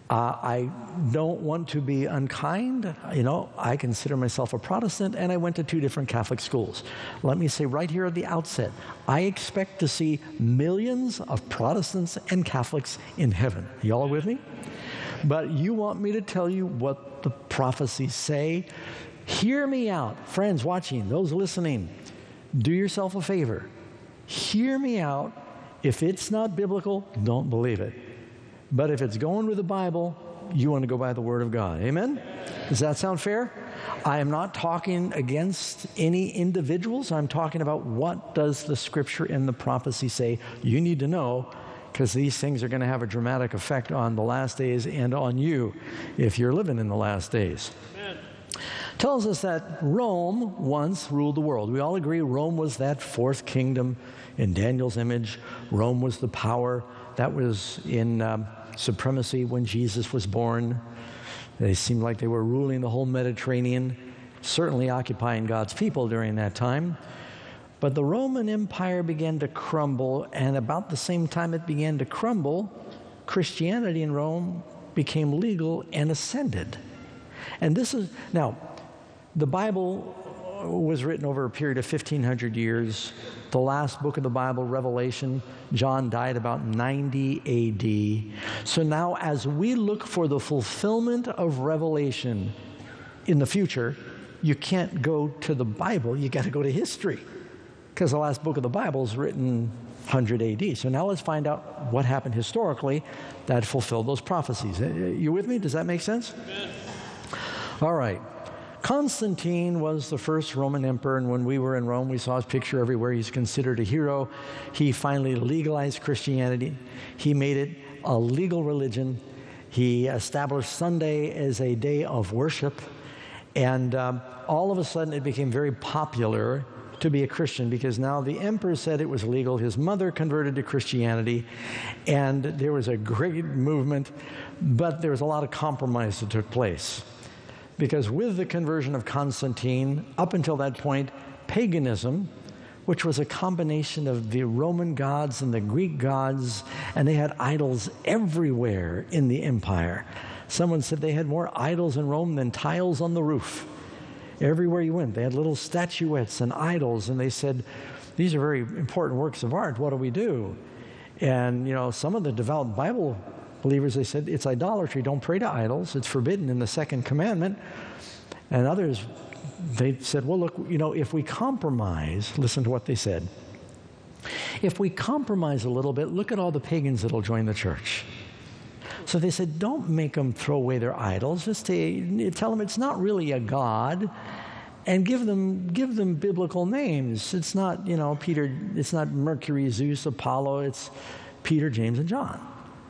I don't want to be unkind. I consider myself a Protestant, and I went to 2 different Catholic schools. Let me say right here at the outset, I expect to see millions of Protestants and Catholics in heaven. Y'all are with me? But you want me to tell you what the prophecies say? Hear me out. Friends watching, those listening, do yourself a favor. Hear me out. If it's not biblical, don't believe it. But if it's going with the Bible, you want to go by the Word of God. Amen? Does that sound fair? I am not talking against any individuals. I'm talking about what does the Scripture and the prophecy say. You need to know, because these things are going to have a dramatic effect on the last days and on you if you're living in the last days. Amen. Tells us that Rome once ruled the world. We all agree Rome was that 4th kingdom in Daniel's image. Rome was the power that was in supremacy when Jesus was born. They seemed like they were ruling the whole Mediterranean, certainly occupying God's people during that time. But the Roman Empire began to crumble, and about the same time it began to crumble, Christianity in Rome became legal and ascended. And this is, now, the Bible was written over a period of 1,500 years. The last book of the Bible, Revelation, John died about 90 A.D. So now as we look for the fulfillment of Revelation in the future, you can't go to the Bible, you got to go to history. Because the last book of the Bible is written 100 A.D. So now let's find out what happened historically that fulfilled those prophecies. You with me? Does that make sense? Amen. All right. Constantine was the first Roman emperor, and when we were in Rome, we saw his picture everywhere. He's considered a hero. He finally legalized Christianity. He made it a legal religion. He established Sunday as a day of worship. And all of a sudden, it became very popular to be a Christian because now the emperor said it was legal. His mother converted to Christianity, and there was a great movement, but there was a lot of compromise that took place. Because with the conversion of Constantine, up until that point, paganism, which was a combination of the Roman gods and the Greek gods, and they had idols everywhere in the empire. Someone said they had more idols in Rome than tiles on the roof. Everywhere you went, they had little statuettes and idols, and they said, these are very important works of art. What do we do? And, some of the devout Bible believers, they said, it's idolatry. Don't pray to idols. It's forbidden in the 2nd commandment. And others, they said, well, look, if we compromise, listen to what they said. If we compromise a little bit, look at all the pagans that'll join the church. So they said, don't make them throw away their idols. Just tell them it's not really a god, and give them biblical names. It's not, Peter, it's not Mercury, Zeus, Apollo. It's Peter, James, and John.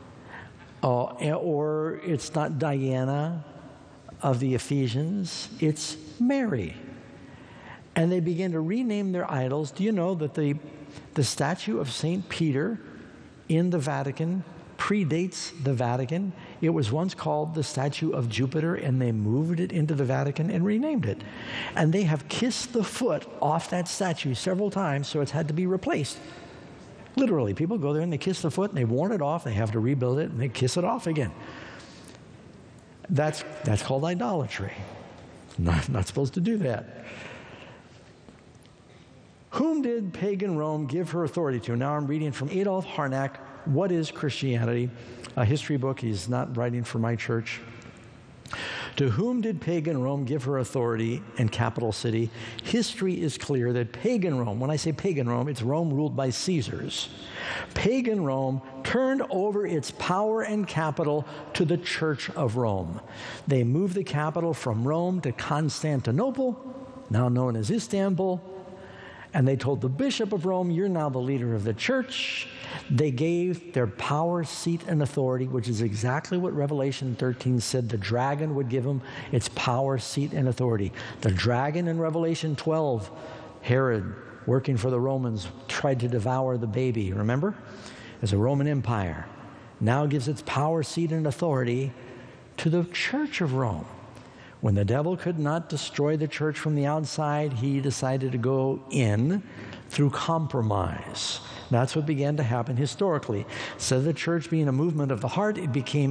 Or it's not Diana of the Ephesians, it's Mary. And they began to rename their idols. Do you know that the statue of St. Peter in the Vatican predates the Vatican? It was once called the statue of Jupiter, and they moved it into the Vatican and renamed it. And they have kissed the foot off that statue several times, so it's had to be replaced. Literally, people go there and they kiss the foot and they've worn it off, they have to rebuild it and they kiss it off again. That's called idolatry. Not supposed to do that. Whom did pagan Rome give her authority to? Now I'm reading from Adolf Harnack, What is Christianity? A history book. He's not writing for my church. To whom did pagan Rome give her authority and capital city? History is clear that pagan Rome, when I say pagan Rome, it's Rome ruled by Caesars. Pagan Rome turned over its power and capital to the Church of Rome. They moved the capital from Rome to Constantinople, now known as Istanbul, and they told the Bishop of Rome, you're now the leader of the church. They gave their power, seat, and authority, which is exactly what Revelation 13 said the dragon would give them, its power, seat, and authority. The dragon in Revelation 12, Herod, working for the Romans, tried to devour the baby, remember? As a Roman Empire. Now gives its power, seat, and authority to the Church of Rome. When the devil could not destroy the church from the outside, he decided to go in through compromise. That's what began to happen historically. Instead of the church being a movement of the heart, it became